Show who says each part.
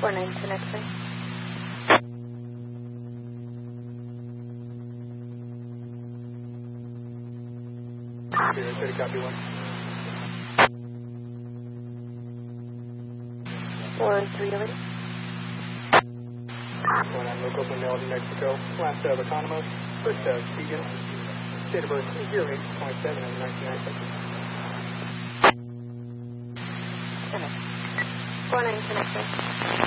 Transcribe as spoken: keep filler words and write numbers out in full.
Speaker 1: four nine connector.
Speaker 2: Zero thirty, copy one.
Speaker 1: One three eleven.
Speaker 2: One nine local from Melody, Mexico. Last of autonomous. First of Keegan. Date of birth zero eight twenty-seven of nineteen ninety-six.
Speaker 1: four nine connector.